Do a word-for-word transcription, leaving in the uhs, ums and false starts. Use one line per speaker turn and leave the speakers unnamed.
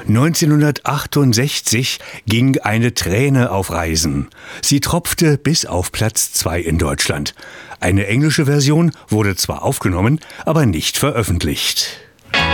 neunzehnhundertachtundsechzig ging eine Träne auf Reisen. Sie tropfte bis auf Platz zwei in Deutschland. Eine englische Version wurde zwar aufgenommen, aber nicht veröffentlicht.